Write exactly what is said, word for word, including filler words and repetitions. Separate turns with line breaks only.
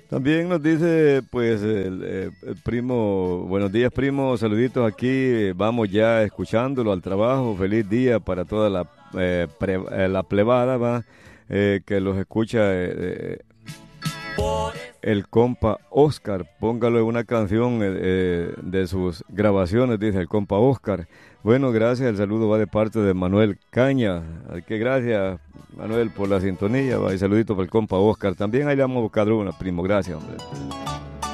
También nos dice, pues, el, eh, el primo, buenos días, primo, saluditos aquí, eh, vamos ya escuchándolo al trabajo, feliz día para toda la, eh, pre- eh, la plebada, va, eh, que los escucha eh, eh, el compa Oscar, póngalo en una canción eh, eh, de sus grabaciones, dice el compa Oscar. Bueno, gracias, el saludo va de parte de Manuel Caña, así que gracias Manuel por la sintonía, va, y saludito para el compa Oscar, también ahí le vamos a buscar una, primo, gracias, hombre.